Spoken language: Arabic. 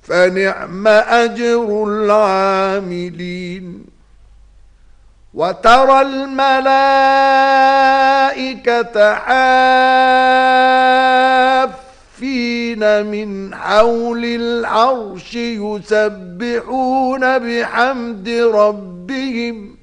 فنعم أجر العاملين. وترى الملائكة حافين من حول العرش يسبحون بحمد ربهم